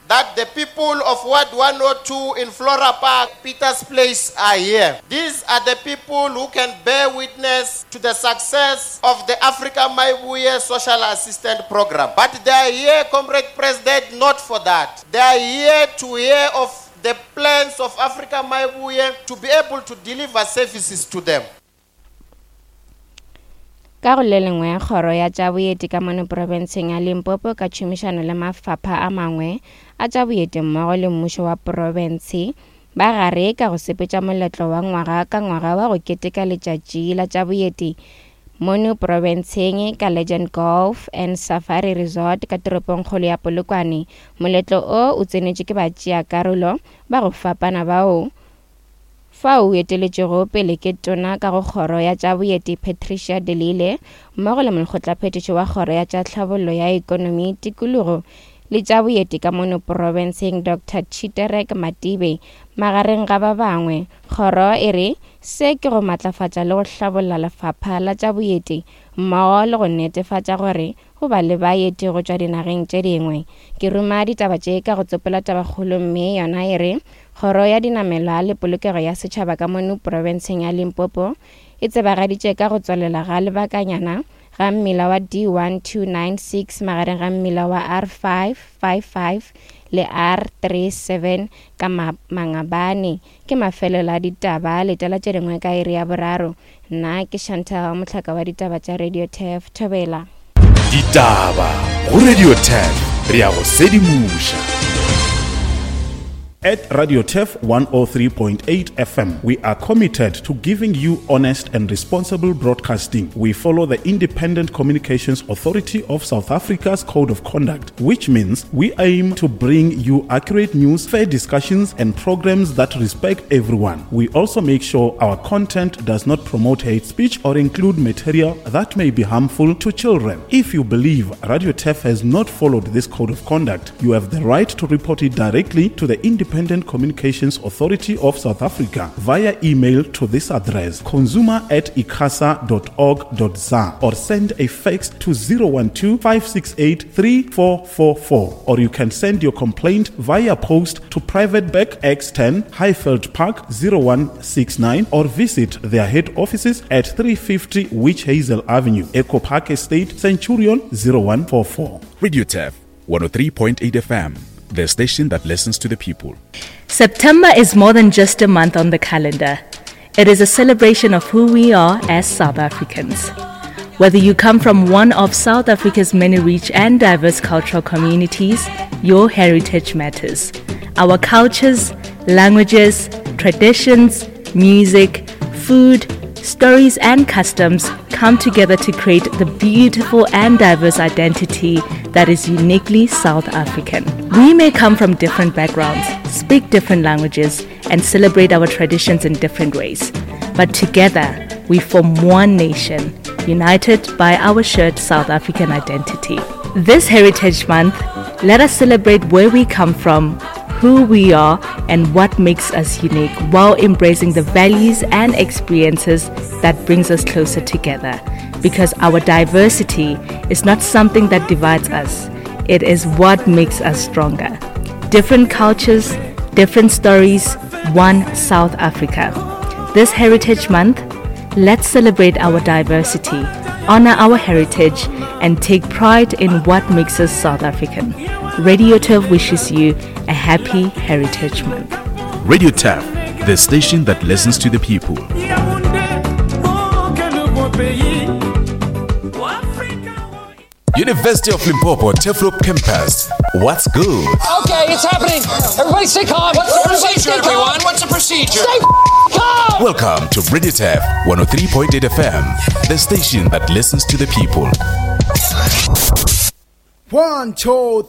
that the people of Ward 102 in Flora Park, Peters Place are here. These are the people who can bear witness to the success of the Africa Maibuye Social Assistance Program. But they are here, Comrade President, not for that. They are here to hear of the plans of Africa Maibuye to be able to deliver services to them. Ka go le lengwe kgoro ya tša boeti ka mono provinceng ya Limpopo ka tšhomišano le mafapha a mangwe a tša boeti mmogo le mmušo wa province ba gare ka go sepetša moletlo wa ngwaga ka ngwaga wa go keteka letšatši la tša boeti mono provinceng ka Legend Golf and Safari Resort ka toropong kgolo ya Polokwane. Moletlo o tsenetše ke batšeakarolo ba go fapana bao fa o eteletšego pele ke tona ka go kgoro ya tša boeti Patricia de Lille mmogo le molekgotlaphethiši wa kgoro ya tša tlhabollo ya ikonomi tikologo le tša boeti ka mono provinceng Dr. Chiterek Matibe. Magareng ga ba bangwe kgoro e re se ke go matlafatša le go hlabolla lefapha la tša boeti mmogo le go netefatša gore go ba le baeti go tšwa dinageng tše dingwe. Ke ruma ditaba tše ka go tsopela tabakgolo mme yona e re kgoro ya dinamelwa le polokego ya setšhaba ka mono provinceng ya Limpopo e tsebagaditše ka go tswalela ga lebakanyana ga mmila wa D1296 magareng ga mmila wa R555 le R37 ka Mangabane. Ke mafelelo a ditaba letela tše dingwe ka iri ya boraro. Nna ke Chantal Motlhaka wa ditaba tša Radio TEF Thobela. Ditaba go Radio TEF re a go sedimuša. At Radio TEF 103.8 FM, we are committed to giving you honest and responsible broadcasting. We follow the Independent Communications Authority of South Africa's Code of Conduct, which means we aim to bring you accurate news, fair discussions, and programs that respect everyone. We also make sure our content does not promote hate speech or include material that may be harmful to children. If you believe Radio TEF has not followed this Code of Conduct, you have the right to report it directly to the Independent Communications Authority of South Africa via email to this address consumer@icasa.org.za or send a fax to 012-568-3444, or you can send your complaint via post to Private Bag X10 Highfield Park 0169 or visit their head offices at 350 Witch Hazel Avenue, Echo Park Estate, Centurion 0144. Radio TEF 103.8 FM, the station that listens to the people. September is more than just a month on the calendar. It is a celebration of who we are as South Africans. Whether you come from one of South Africa's many rich and diverse cultural communities, your heritage matters. Our cultures, languages, traditions, music, food, stories and customs come together to create the beautiful and diverse identity that is uniquely South African. We may come from different backgrounds, speak different languages, and celebrate our traditions in different ways. But together, we form one nation, united by our shared South African identity. This Heritage Month, let us celebrate where we come from, who we are, and what makes us unique, while embracing the values and experiences that brings us closer together. Because our diversity is not something that divides us, it is what makes us stronger. Different cultures, different stories, one South Africa. This Heritage Month, let's celebrate our diversity, honor our heritage, and take pride in what makes us South African. Radio TEF wishes you a happy Heritage Month. Radio TEF, the station that listens to the people. University of Limpopo Teflop Campus. What's good? Okay, it's happening. Everybody stay calm. What's the procedure, everyone? What's the procedure? Stay calm. Welcome to Radio TEF 103.8 FM, the station that listens to the people. 1, 2,